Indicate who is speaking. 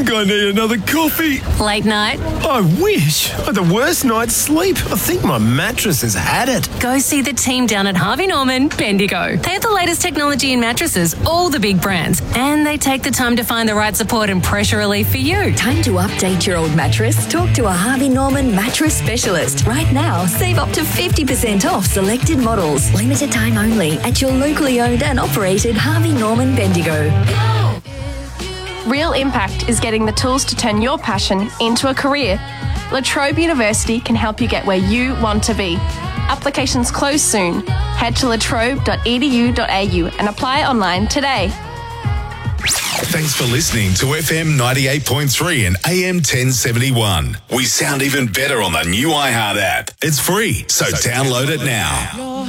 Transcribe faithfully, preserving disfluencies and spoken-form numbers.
Speaker 1: think I need another coffee.
Speaker 2: Late night?
Speaker 1: I wish. I had the worst night's sleep. I think my mattress has had it.
Speaker 2: Go see the team down at Harvey Norman Bendigo. They have the latest technology in mattresses, all the big brands, and they take the time to find the right support and pressure relief for you.
Speaker 3: Time to update your old mattress? Talk to a Harvey Norman mattress specialist. Right now, save up to fifty percent off selected models. Limited time only at your locally owned and operated Harvey Norman Bendigo.
Speaker 4: Real Impact is getting the tools to turn your passion into a career. La Trobe University can help you get where you want to be. Applications close soon. Head to latrobe dot e d u dot a u and apply online today.
Speaker 5: Thanks for listening to F M ninety-eight point three and A M ten seventy-one. We sound even better on the new iHeart app. It's free, so download it now.